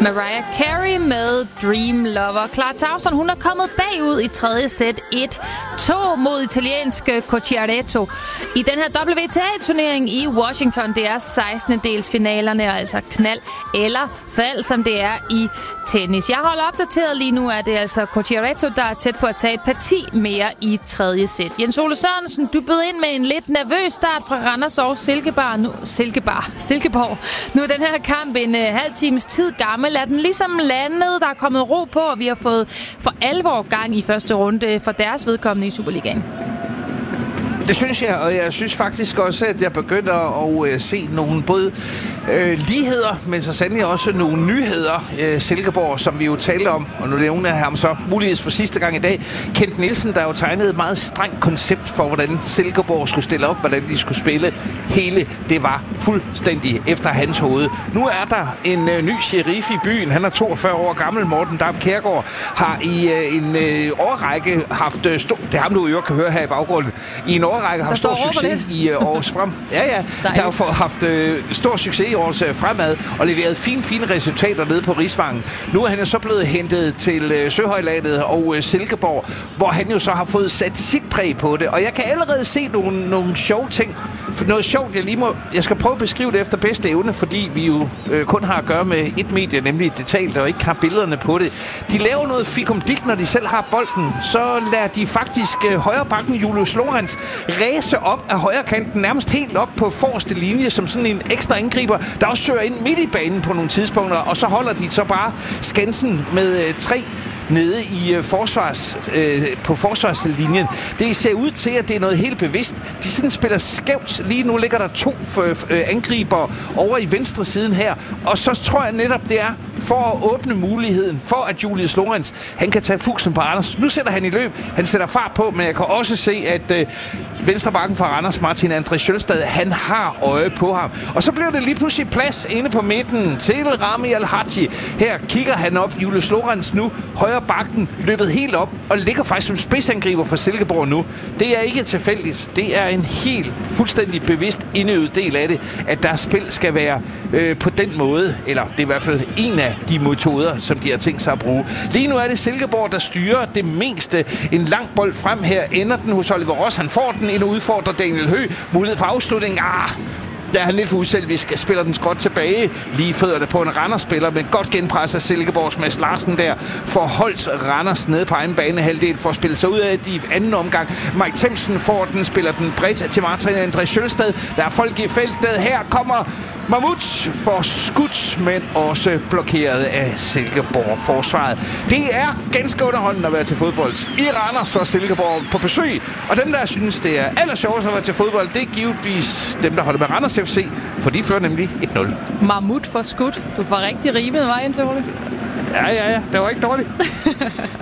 Mariah Carey med Dream Lover. Clara Tauson, hun er kommet bagud i tredje sæt 1-2 mod italienske Cocciaretto i den her WTA-turnering i Washington. Det er 16. delsfinalerne, altså knald eller fald, som det er i tennis. Jeg holder opdateret lige nu, er det altså Cocciaretto, der er tæt på at tage et parti mere i tredje sæt. Jens Ole Sørensen, du bød ind med en lidt nervøs start fra Randers og Silkeborg. Nu er den her kamp en halv times tid gammel. Er den ligesom landet, der er kommet ro på, og vi har fået for alvor gang i første runde for deres vedkommende i Superligaen? Det synes jeg, og jeg synes faktisk også, at jeg begynder at se nogle både ligheder, men så sandelig også nogle nyheder. Silkeborg, som vi jo talte om, og nu nævner jeg ham så muligvis for sidste gang i dag. Kent Nielsen, der jo tegnede et meget strengt koncept for, hvordan Silkeborg skulle stille op, hvordan de skulle spille. Hele det var fuldstændig efter hans hoved. Nu er der en ny sheriff i byen. Han er 42 år gammel. Morten Dam Kjærgaard har i en årrække haft det er ham, du jo kan høre her i baggrunden. I en årrække har stor succes i års frem. Ja. Der har haft stor succes i års fremad og leveret fine resultater nede på Rigsvangen. Nu er han jo så blevet hentet til Søhøjlandet og Silkeborg, hvor han jo så har fået sat sit præg på det. Og jeg kan allerede se nogle sjove ting. For noget sjovt, jeg skal prøve at beskrive det efter bedste evne, fordi vi jo kun har at gøre med et medie, nemlig Detalt, og ikke har billederne på det. De laver noget fikumdik, når de selv har bolden. Så lader de faktisk højre bakken Julius Lorenz ræse op af højre kanten, nærmest helt op på forreste linje, som sådan en ekstra angriber, der også søger ind midt i banen på nogle tidspunkter, og så holder de så bare skansen med 3 nede i på forsvarslinjen. Det ser ud til, at det er noget helt bevidst. De sådan spiller skævt. Lige nu ligger der 2 angriber over i venstre siden her, og så tror jeg netop, det er for at åbne muligheden for, at Julius Lorenz, han kan tage fuksen på Randers. Nu sætter han i løb. Han sætter fart på, men jeg kan også se, at venstrebakken fra Randers, Martin André Sjølstad, han har øje på ham. Og så bliver det lige pludselig plads inde på midten til Rami Al-Haji. Her kigger han op. Julius Lorenz nu højre bakken løbet helt op og ligger faktisk som spidsangriber for Silkeborg nu. Det er ikke tilfældigt. Det er en helt fuldstændig bevidst indøvet del af det, at deres spil skal være på den måde, eller det er i hvert fald en af de metoder, som de har tænkt sig at bruge. Lige nu er det Silkeborg, der styrer det meste. En lang bold frem her, ender den hos Oliver Ross. Han får den ind og udfordrer Daniel Høgh. Mulighed for afslutning. Der er han lidt for uselvisk. Spiller den skråt tilbage. Lige fødderne på en Randers-spiller, men godt genpres af Silkeborgs Mads Larsen der. Får holdt Randers nede på egen banehalvdel for at spille sig ud af det i anden omgang. Mike Themsen får den, spiller den bredt til Martin André Sjølstad. Der er folk i feltet. Her kommer Mahmoud for skudt, men også blokeret af Silkeborg-forsvaret. Det er ganske underholdende at være til fodbold i Randers for Silkeborg på besøg. Og dem, der synes, det er allersjovest at være til fodbold, det er givetvis dem, der holder med Randers FC, for de fører nemlig 1-0. Mahmoud for skudt. Du får rigtig rimet vej ind til det. Ja. Det var ikke dårligt.